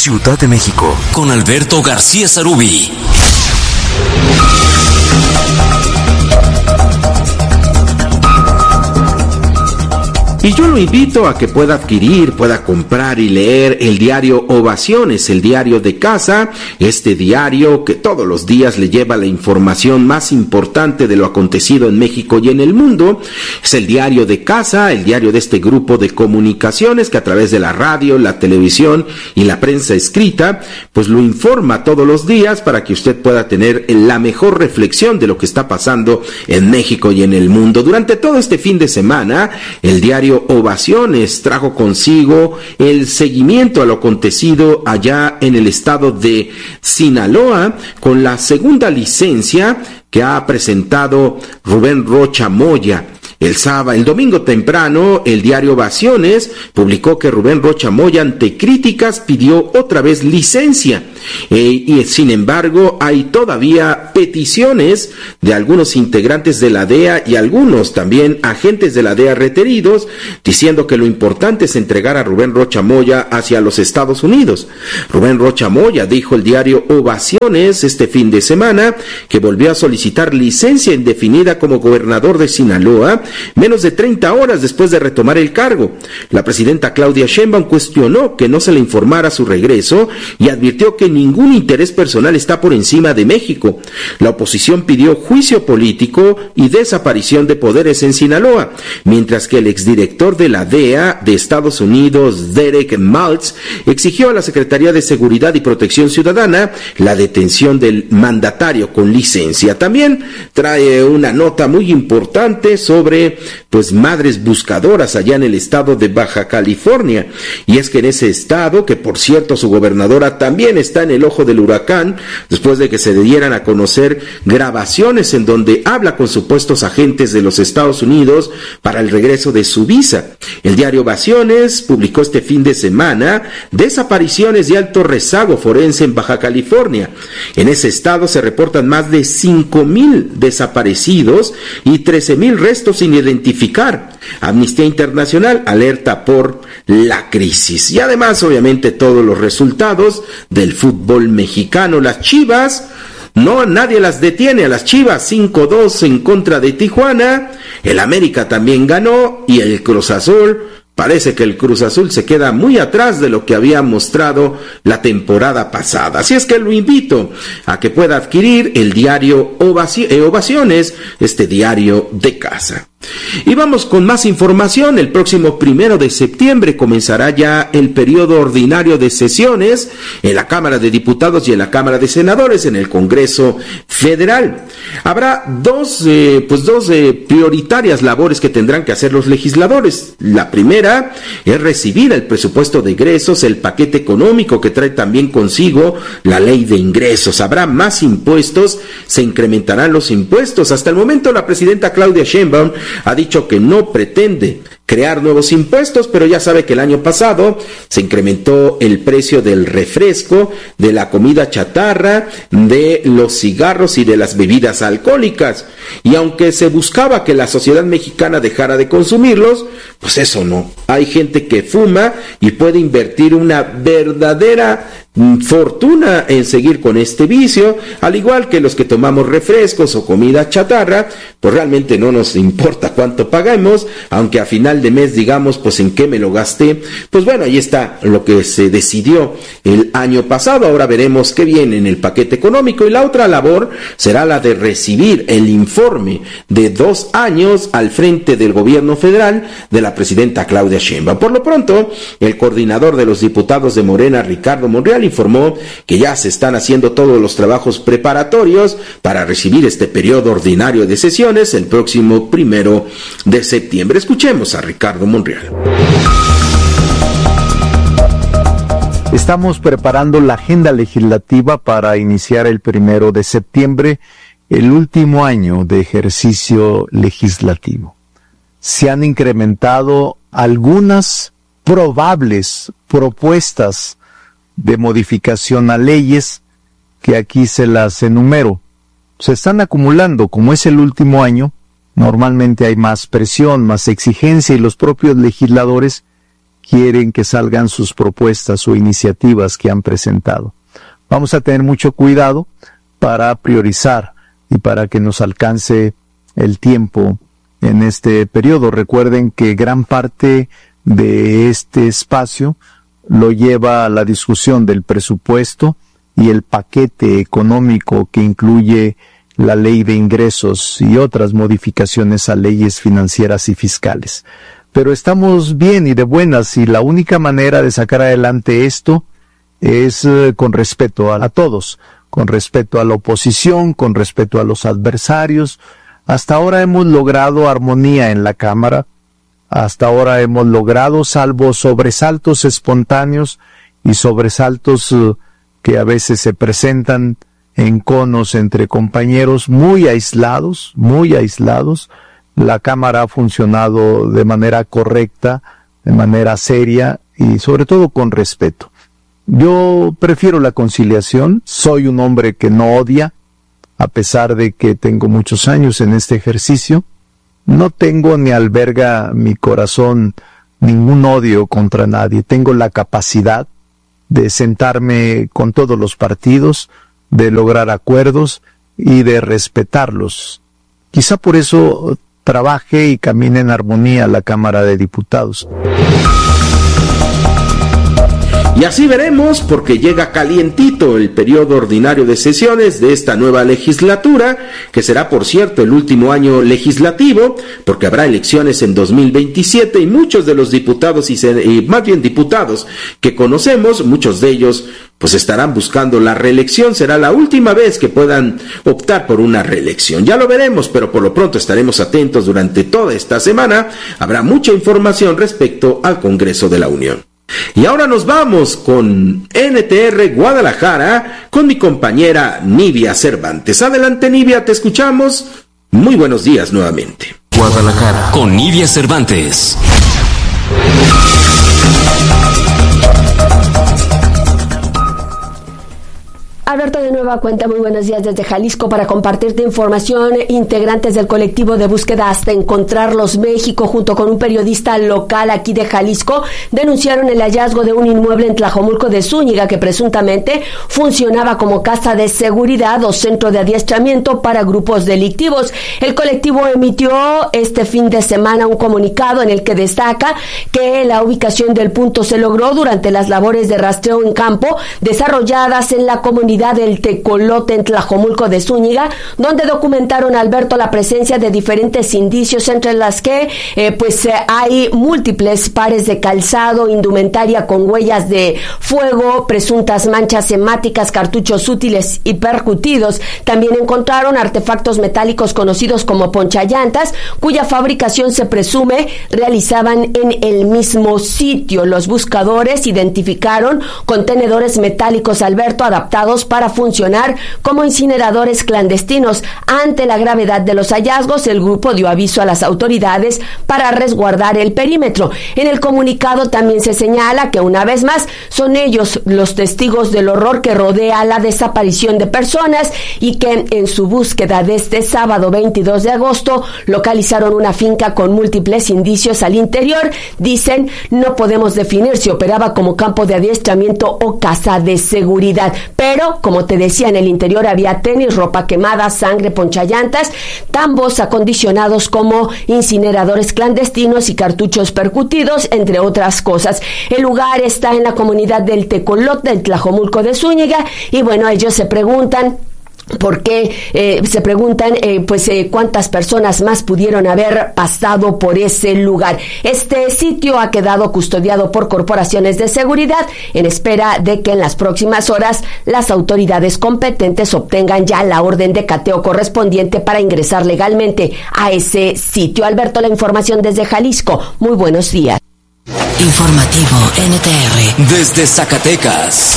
Ciudad de México, con Alberto García Sarubí. Y yo lo invito a que pueda adquirir, pueda comprar y leer el diario Ovaciones, el diario de casa, este diario que todos los días le lleva la información más importante de lo acontecido en México y en el mundo. Es el diario de casa, el diario de este grupo de comunicaciones que a través de la radio, la televisión y la prensa escrita, pues lo informa todos los días para que usted pueda tener la mejor reflexión de lo que está pasando en México y en el mundo. Durante todo este fin de semana, el diario Ovaciones trajo consigo el seguimiento a lo acontecido allá en el estado de Sinaloa con la segunda licencia que ha presentado Rubén Rocha Moya. El domingo temprano, el diario Ovaciones publicó que Rubén Rocha Moya, ante críticas, pidió otra vez licencia. Y sin embargo, hay todavía peticiones de algunos integrantes de la DEA y algunos también agentes de la DEA requeridos, diciendo que lo importante es entregar a Rubén Rocha Moya hacia los Estados Unidos. Rubén Rocha Moya, dijo el diario Ovaciones este fin de semana, que volvió a solicitar licencia indefinida como gobernador de Sinaloa, menos de 30 horas después de retomar el cargo. La presidenta Claudia Sheinbaum cuestionó que no se le informara su regreso y advirtió que ningún interés personal está por encima de México. La oposición pidió juicio político y desaparición de poderes en Sinaloa, mientras que el exdirector de la DEA de Estados Unidos, Derek Maltz, exigió a la Secretaría de Seguridad y Protección Ciudadana la detención del mandatario con licencia. También trae una nota muy importante sobre madres buscadoras allá en el estado de Baja California, y es que en ese estado, que por cierto su gobernadora también está en el ojo del huracán, después de que se dieran a conocer grabaciones en donde habla con supuestos agentes de los Estados Unidos para el regreso de su visa. El diario Ovaciones publicó este fin de semana desapariciones de alto rezago forense en Baja California. En ese estado se reportan más de 5,000 desaparecidos y 13,000 restos sin identificar. Amnistía Internacional alerta por la crisis. Y además, obviamente, todos los resultados del fútbol mexicano. Las Chivas, nadie las detiene a las Chivas, 5-2 en contra de Tijuana. El América también ganó y el Cruz Azul, parece que el Cruz Azul se queda muy atrás de lo que había mostrado la temporada pasada. Así es que lo invito a que pueda adquirir el diario Ovaciones, este diario de casa. Y vamos con más información. El próximo 1 de septiembre comenzará ya el periodo ordinario de sesiones en la Cámara de Diputados y en la Cámara de Senadores en el Congreso Federal. Habrá dos prioritarias labores que tendrán que hacer los legisladores. La primera es recibir el presupuesto de egresos, el paquete económico que trae también consigo la ley de ingresos. Habrá más impuestos, se incrementarán los impuestos. Hasta el momento la presidenta Claudia Sheinbaum ha dicho que no pretende crear nuevos impuestos, pero ya sabe que el año pasado se incrementó el precio del refresco, de la comida chatarra, de los cigarros y de las bebidas alcohólicas. Y aunque se buscaba que la sociedad mexicana dejara de consumirlos, pues eso no. Hay gente que fuma y puede invertir una verdadera fortuna en seguir con este vicio, al igual que los que tomamos refrescos o comida chatarra, pues realmente no nos importa cuánto paguemos, aunque a final de mes digamos, pues en qué me lo gasté. Pues bueno, ahí está lo que se decidió el año pasado. Ahora veremos qué viene en el paquete económico, y la otra labor será la de recibir el informe de 2 años al frente del gobierno federal de la presidenta Claudia Sheinbaum. Por lo pronto, el coordinador de los diputados de Morena, Ricardo Monreal, informó que ya se están haciendo todos los trabajos preparatorios para recibir este periodo ordinario de sesiones el próximo 1 de septiembre. Escuchemos a Ricardo Monreal. Estamos preparando la agenda legislativa para iniciar el 1 de septiembre, el último año de ejercicio legislativo. Se han incrementado algunas probables propuestas de modificación a leyes que aquí se las enumero. Se están acumulando, como es el último año, normalmente hay más presión, más exigencia, y los propios legisladores quieren que salgan sus propuestas o iniciativas que han presentado. Vamos a tener mucho cuidado para priorizar y para que nos alcance el tiempo en este periodo. Recuerden que gran parte de este espacio lo lleva a la discusión del presupuesto y el paquete económico que incluye la ley de ingresos y otras modificaciones a leyes financieras y fiscales. Pero estamos bien y de buenas, y la única manera de sacar adelante esto es con respeto a todos, con respeto a la oposición, con respeto a los adversarios. Hasta ahora hemos logrado armonía en la Cámara, hasta ahora hemos logrado, salvo sobresaltos espontáneos y sobresaltos que a veces se presentan en conos entre compañeros muy aislados, la Cámara ha funcionado de manera correcta, de manera seria y sobre todo con respeto. Yo prefiero la conciliación, soy un hombre que no odia, a pesar de que tengo muchos años en este ejercicio. No tengo ni alberga mi corazón ningún odio contra nadie. Tengo la capacidad de sentarme con todos los partidos, de lograr acuerdos y de respetarlos. Quizá por eso trabaje y camine en armonía la Cámara de Diputados. Y así veremos, porque llega calientito el periodo ordinario de sesiones de esta nueva legislatura, que será, por cierto, el último año legislativo, porque habrá elecciones en 2027 y muchos de los diputados y más bien diputados que conocemos, muchos de ellos pues estarán buscando la reelección. Será la última vez que puedan optar por una reelección. Ya lo veremos, pero por lo pronto estaremos atentos durante toda esta semana. Habrá mucha información respecto al Congreso de la Unión. Y ahora nos vamos con NTR Guadalajara, con mi compañera Nivia Cervantes. Adelante, Nivia, te escuchamos. Muy buenos días nuevamente. Guadalajara, con Nivia Cervantes. Alberto, de nueva cuenta, muy buenos días desde Jalisco para compartirte información. Integrantes del colectivo de búsqueda Hasta Encontrarlos México, junto con un periodista local aquí de Jalisco, denunciaron el hallazgo de un inmueble en Tlajomulco de Zúñiga que presuntamente funcionaba como casa de seguridad o centro de adiestramiento para grupos delictivos. El colectivo emitió este fin de semana un comunicado en el que destaca que la ubicación del punto se logró durante las labores de rastreo en campo desarrolladas en la comunidad del Tecolote en Tlajomulco de Zúñiga, donde documentaron, Alberto, la presencia de diferentes indicios, entre las que hay múltiples pares de calzado, indumentaria con huellas de fuego, presuntas manchas hemáticas, cartuchos útiles y percutidos. También encontraron artefactos metálicos conocidos como ponchallantas, cuya fabricación se presume realizaban en el mismo sitio. Los buscadores identificaron contenedores metálicos, Alberto, adaptados para funcionar como incineradores clandestinos. Ante la gravedad de los hallazgos, el grupo dio aviso a las autoridades para resguardar el perímetro. En el comunicado también se señala que, una vez más, son ellos los testigos del horror que rodea la desaparición de personas y que en su búsqueda de este sábado 22 de agosto localizaron una finca con múltiples indicios al interior. Dicen, no podemos definir si operaba como campo de adiestramiento o casa de seguridad, pero como te decía, en el interior había tenis, ropa quemada, sangre, ponchallantas, tambos acondicionados como incineradores clandestinos y cartuchos percutidos, entre otras cosas. El lugar está en la comunidad del Tecolote, del Tlajomulco de Zúñiga, y bueno, ellos se preguntan cuántas personas más pudieron haber pasado por ese lugar. Este sitio ha quedado custodiado por corporaciones de seguridad en espera de que en las próximas horas las autoridades competentes obtengan ya la orden de cateo correspondiente para ingresar legalmente a ese sitio. Alberto, la información desde Jalisco. Muy buenos días. Informativo NTR desde Zacatecas.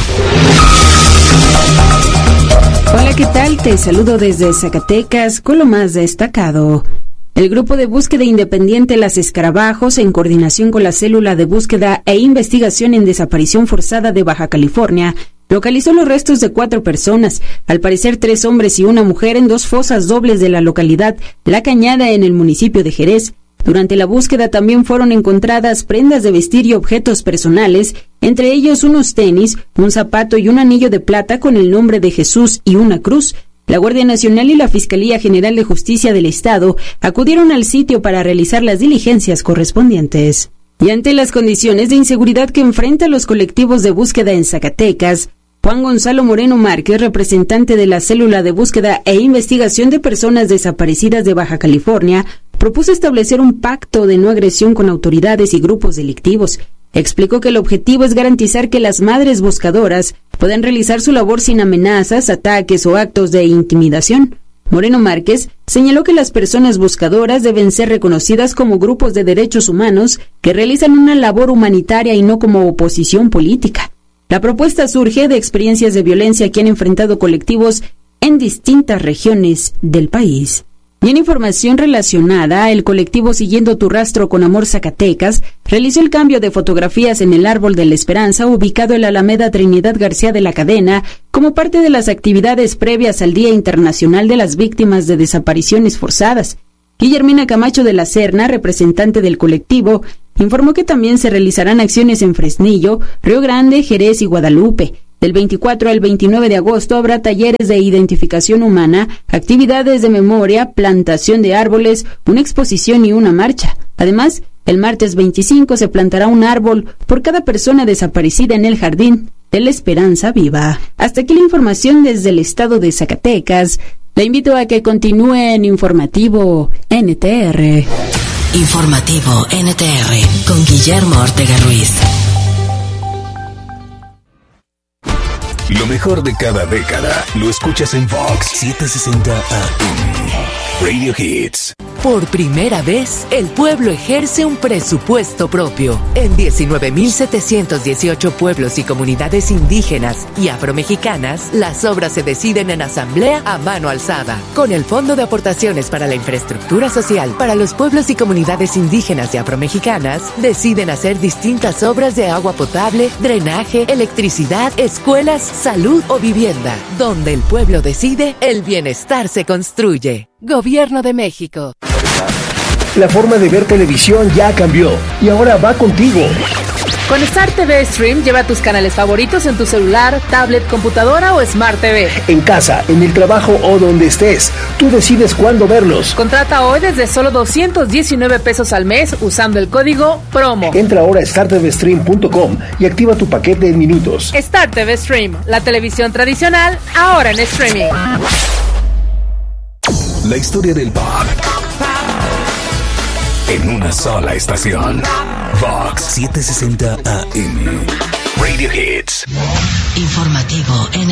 Hola, ¿qué tal? Te saludo desde Zacatecas con lo más destacado. El Grupo de Búsqueda Independiente Las Escarabajos, en coordinación con la Célula de Búsqueda e Investigación en Desaparición Forzada de Baja California, localizó los restos de 4 personas, al parecer 3 hombres y una mujer, en 2 fosas dobles de la localidad La Cañada, en el municipio de Jerez, Durante la búsqueda también fueron encontradas prendas de vestir y objetos personales, entre ellos unos tenis, un zapato y un anillo de plata con el nombre de Jesús y una cruz. La Guardia Nacional y la Fiscalía General de Justicia del Estado acudieron al sitio para realizar las diligencias correspondientes. Y ante las condiciones de inseguridad que enfrentan los colectivos de búsqueda en Zacatecas, Juan Gonzalo Moreno Márquez, representante de la Célula de Búsqueda e Investigación de Personas Desaparecidas de Baja California, propuso establecer un pacto de no agresión con autoridades y grupos delictivos. Explicó que el objetivo es garantizar que las madres buscadoras puedan realizar su labor sin amenazas, ataques o actos de intimidación. Moreno Márquez señaló que las personas buscadoras deben ser reconocidas como grupos de derechos humanos que realizan una labor humanitaria y no como oposición política. La propuesta surge de experiencias de violencia que han enfrentado colectivos en distintas regiones del país. Y en información relacionada, el colectivo Siguiendo tu Rastro con Amor Zacatecas realizó el cambio de fotografías en el Árbol de la Esperanza, ubicado en la Alameda Trinidad García de la Cadena, como parte de las actividades previas al Día Internacional de las Víctimas de Desapariciones Forzadas. Guillermina Camacho de la Serna, representante del colectivo, informó que también se realizarán acciones en Fresnillo, Río Grande, Jerez y Guadalupe. Del 24 al 29 de agosto habrá talleres de identificación humana, actividades de memoria, plantación de árboles, una exposición y una marcha. Además, el martes 25 se plantará un árbol por cada persona desaparecida en el Jardín de la Esperanza Viva. Hasta aquí la información desde el estado de Zacatecas. Le invito a que continúe en Informativo NTR. Informativo NTR con Guillermo Ortega Ruiz. Lo mejor de cada década lo escuchas en Vox 760 AM. Radio Hits. Por primera vez, el pueblo ejerce un presupuesto propio. En 19.718 pueblos y comunidades indígenas y afromexicanas, las obras se deciden en asamblea a mano alzada. Con el Fondo de Aportaciones para la Infraestructura Social para los pueblos y comunidades indígenas y afromexicanas, deciden hacer distintas obras de agua potable, drenaje, electricidad, escuelas, salud o vivienda. Donde el pueblo decide, el bienestar se construye. Gobierno de México. La forma de ver televisión ya cambió y ahora va contigo. Con Star TV Stream lleva tus canales favoritos en tu celular, tablet, computadora o Smart TV. En casa, en el trabajo o donde estés, tú decides cuándo verlos. Contrata hoy desde solo 219 pesos al mes usando el código PROMO. Entra ahora a startvstream.com y activa tu paquete en minutos. Star TV Stream, la televisión tradicional, ahora en streaming. La historia del pop en una sola estación. Vox 760 AM. Radio Hits. Informativo